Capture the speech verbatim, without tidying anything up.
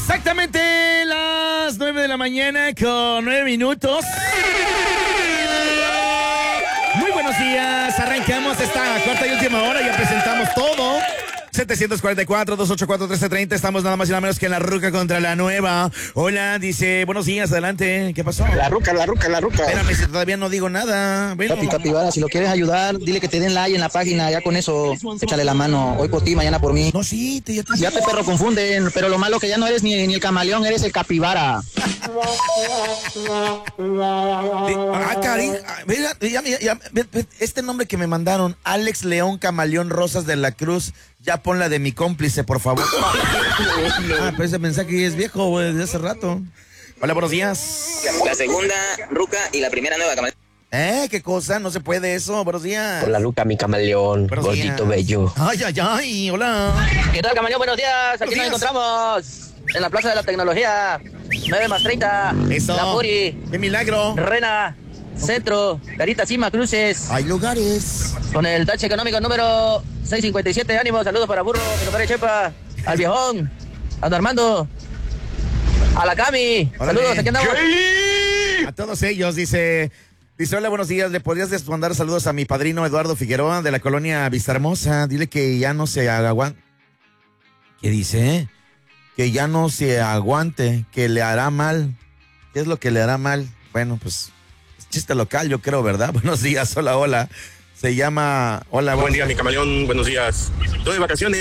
Exactamente las nueve de la mañana con nueve minutos. Muy buenos días, arrancamos esta cuarta y última hora, ya presentamos todo. setecientos cuarenta y cuatro, doscientos ochenta y cuatro, trece treinta, estamos nada más y nada menos que en la ruca contra la nueva. Hola, dice, buenos días, adelante, ¿qué pasó? La ruca, la ruca, la ruca. Espérame, si todavía no digo nada. Ven. Capi, capibara, si lo quieres ayudar, dile que te den like en la página, ya con eso, échale la mano, hoy por ti, mañana por mí. No, sí, te, ya te... Ya te perro confunden, pero lo malo que ya no eres ni, ni el camaleón, eres el capibara. Ah, cari, mira, ya, ya, ya, este nombre que me mandaron, Alex León Camaleón Rosas de la Cruz, ya ponla de mi cómplice, por favor. Ah, pero ese mensaje es viejo, güey, de hace rato. Hola, buenos días. La segunda, ruca, y la primera nueva camaleón. ¿Eh? ¿Qué cosa? No se puede eso. Buenos días. Hola, Luca, mi camaleón, Buenos gordito días. bello. Ay, ay, ay, hola. ¿Qué tal, camaleón? Buenos días. Aquí Buenos días. nos encontramos en la Plaza de la Tecnología. nueve más treinta. Eso. La Puri. ¡Qué milagro! Rena. Centro. Carita Cima Cruces. Hay lugares. Con el tache económico número seiscientos cincuenta y siete. Ánimo. Saludos para Burro, mi compadre Chepa. Al Viejón. A Don Armando. A la Cami. Órale. Saludos. Aquí andamos. A todos ellos, dice... Dice, hola, buenos días. ¿Le podrías mandar saludos a mi padrino Eduardo Figueroa de la colonia Vistahermosa? Dile que ya no se aguante. ¿Qué dice? Que ya no se aguante, que le hará mal. ¿Qué es lo que le hará mal? Bueno, pues, es chiste local, yo creo, ¿verdad? Buenos días, hola, hola. Se llama... Hola, Buen día, mi camaleón. Buenos días. Estoy de vacaciones.